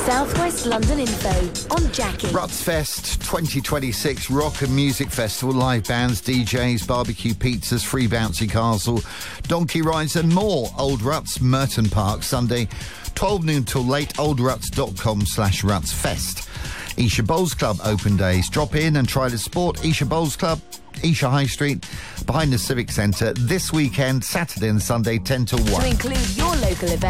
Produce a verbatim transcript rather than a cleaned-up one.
South West London info on Jackie. Ruts Fest twenty twenty-six Rock and Music Festival. Live bands, D Js, barbecue pizzas, free bouncy castle, donkey rides and more. Old Ruts, Merton Park, Sunday, twelve noon till late. oldruts.com slash Ruts Fest. Esher Bowls Club open days. Drop in and try the sport. Esher Bowls Club, Esher High Street, behind the Civic Centre, this weekend, Saturday and Sunday, ten till one. To include your local event.